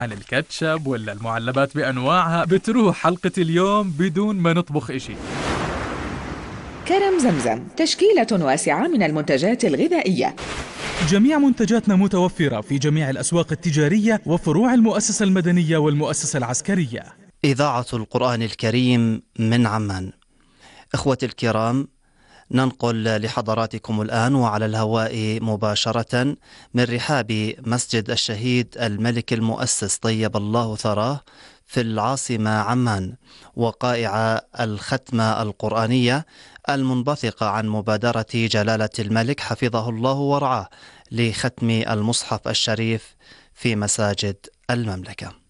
عن الكاتشب ولا المعلبات بأنواعها، بتروح حلقة اليوم بدون ما نطبخ إشي. كرم زمزم، تشكيلة واسعة من المنتجات الغذائية. جميع منتجاتنا متوفرة في جميع الأسواق التجارية وفروع المؤسسة المدنية والمؤسسة العسكرية. إذاعة القرآن الكريم من عمان. إخوتي الكرام، ننقل لحضراتكم الآن وعلى الهواء مباشرة من رحاب مسجد الشهيد الملك المؤسس طيب الله ثراه في العاصمة عمان، وقائع الختمة القرآنية المنبثقة عن مبادرة جلالة الملك حفظه الله ورعاه لختم المصحف الشريف في مساجد المملكة.